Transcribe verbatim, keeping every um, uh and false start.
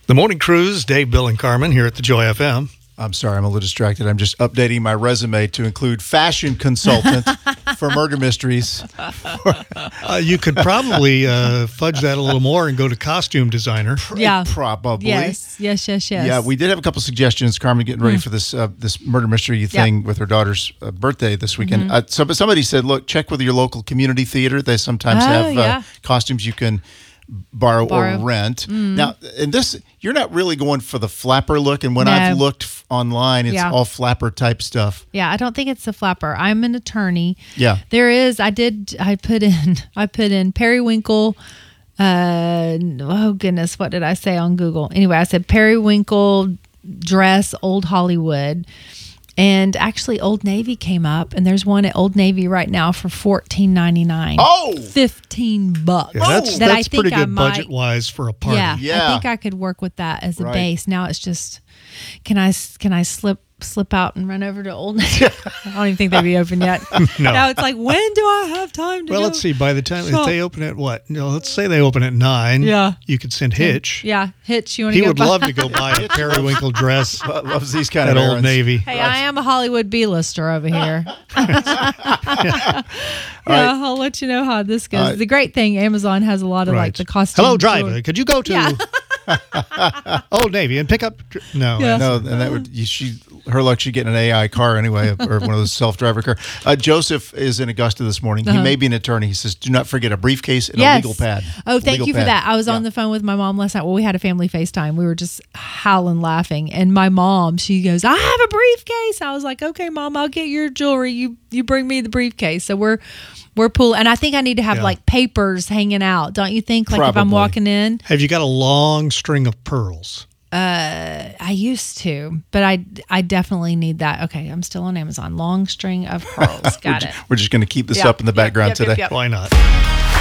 The Morning Cruise, Dave, Bill, and Carmen here at the Joy F M. I'm sorry, I'm a little distracted. I'm just updating my resume to include fashion consultant for murder mysteries. Uh, you could probably uh, fudge that a little more and go to costume designer. Yeah. Probably. Yes, yes, yes, yes. Yeah, we did have a couple suggestions. Carmen getting ready mm. for this uh, this murder mystery thing yeah. with her daughter's uh, birthday this weekend. Mm-hmm. Uh, so, but somebody said, look, check with your local community theater. They sometimes oh, have yeah. uh, costumes you can borrow, borrow. or rent. Mm. Now, in this, you're not really going for the flapper look. And when no. I've looked f- online, it's yeah. all flapper type stuff. Yeah, I don't think it's a flapper. I'm an attorney. Yeah. There is, I did, I put in, I put in periwinkle, uh, oh goodness, what did I say on Google? Anyway, I said periwinkle dress, Old Hollywood. And actually, Old Navy came up, and there's one at Old Navy right now for fourteen ninety-nine. Oh, fifteen bucks. Yeah, that's that that's I think pretty I good might, budget wise for a party. Yeah, Yeah. I think I could work with that as a Right. base. Now it's just, can I can I slip slip out and run over to Old Navy? I don't even think they'd be open yet. No. Now it's like, when do I have time to Well, go let's see. By the time shop? if they open at what? No, let's say they open at nine. Yeah. You could send Hitch. Yeah, Hitch, you want to He go would buy- love to go buy a periwinkle dress loves these kind at of Old errands. Navy. Hey, I am a Hollywood B-lister over here. yeah, I'll let you know how this goes. All right. The great thing, Amazon has a lot of Right. like the costume. Hello, driver. Could you go to Yeah. Old Navy and pick up? No. Yeah. No, and that would you, she her luck. She'd get an A I car anyway, or one of those self-driver car. Uh, Joseph is in Augusta this morning. Uh-huh. He may be an attorney. He says, "Do not forget a briefcase and Yes. a legal pad." Oh, A thank legal you for pad. that. I was on Yeah. the phone with my mom last night. Well, we had a family FaceTime. We were just howling laughing. And my mom, she goes, I have a briefcase. I was like, okay, Mom, I'll get your jewelry. You you bring me the briefcase. So we're we're pulling. And I think I need to have Yeah. like papers hanging out. Don't you think? Like if I'm Probably. walking in. Have you got a long string of pearls? Uh, I used to, but I, I definitely need that. Okay, I'm still on Amazon. Long string of pearls. Got it. We're just going to keep this Yeah. up in the Yep, background yep, yep, today. yep. Why not?